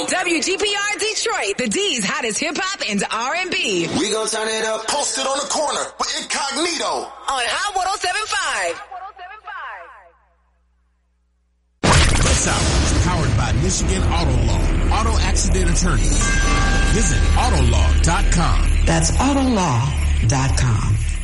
WGPR Detroit, the D's hottest hip-hop and R&B. We gon' turn it up. Posted on the corner with Incognito. On Hot 107.5. This hour is powered by Michigan Auto Law. Auto accident attorneys. Visit Autolaw.com. That's Autolaw.com.